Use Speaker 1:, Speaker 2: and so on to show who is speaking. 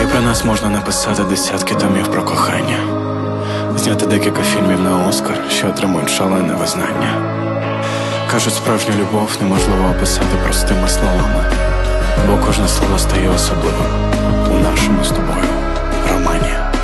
Speaker 1: Про нас можна написати десятки томів про кохання, зняти декілька фільмів на Оскар, що отримують шалене визнання. Кажуть, справжню любов неможливо описати простими словами, бо кожне слово стає особливим у нашому з тобою